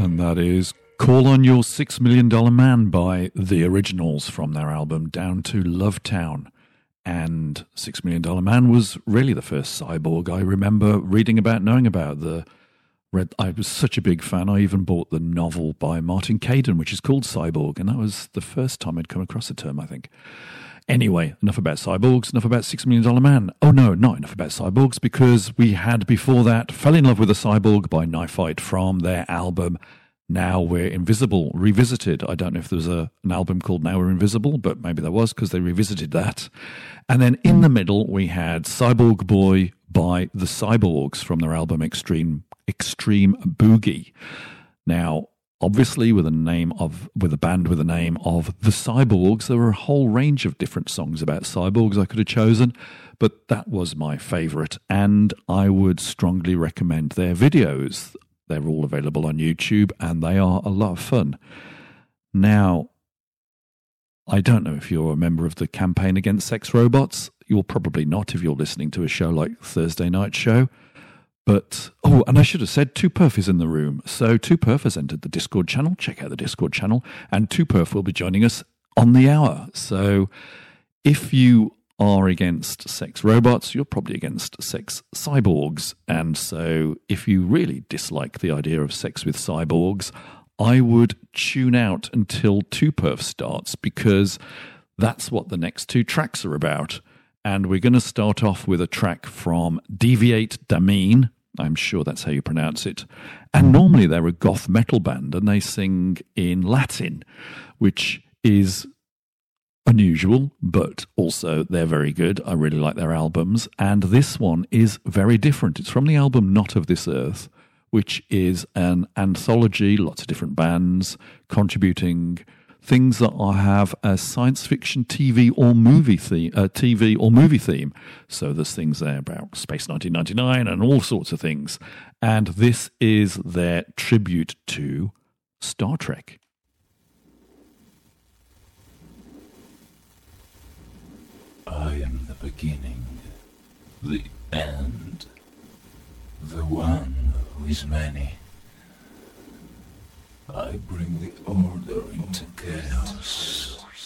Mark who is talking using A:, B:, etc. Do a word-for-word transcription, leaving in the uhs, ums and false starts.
A: And that is Call on Your Six Million Dollar Man by The Originals from their album Down to Lovetown. And Six Million Dollar Man was really the first cyborg I remember reading about, knowing about. The read, I was such a big fan, I even bought the novel by Martin Caidin, which is called Cyborg, and that was the first time I'd come across the term, I think. Anyway, enough about cyborgs, enough about Six Million Dollar Man. Oh no, not enough about cyborgs, because we had before that Fell in Love with a Cyborg by Knife Fight from their album Now We're Invisible, revisited. I don't know if there was a, an album called Now We're Invisible, but maybe there was, because they revisited that. And then in the middle, we had Cyborg Boy by the Cyborgs from their album Extreme Extreme Boogie. Now, obviously, with a name of with a band with the name of the Cyborgs, there were a whole range of different songs about cyborgs I could have chosen, but that was my favourite, and I would strongly recommend their videos. They're all available on YouTube, and they are a lot of fun. Now, I don't know if you're a member of the Campaign Against Sex Robots. You're probably not if you're listening to a show like Thursday Night Show. But, oh, and I should have said two perf is in the room. So two perf has entered the Discord channel. Check out the Discord channel. And two perf will be joining us on the hour. So if you are against sex robots, you're probably against sex cyborgs. And so if you really dislike the idea of sex with cyborgs, I would tune out until two perf starts, because that's what the next two tracks are about. And we're going to start off with a track from Deviate Damine. I'm sure that's how you pronounce it. And normally they're a goth metal band, and they sing in Latin, which is unusual, but also they're very good. I really like their albums. And this one is very different. It's from the album Not of This Earth, which is an anthology, lots of different bands contributing things that I have a science fiction T V or movie theme, uh, T V or movie theme. So there's things there about Space nineteen ninety-nine and all sorts of things. And this is their tribute to Star Trek.
B: I am the beginning, the end, the one who is many. I bring the order into chaos.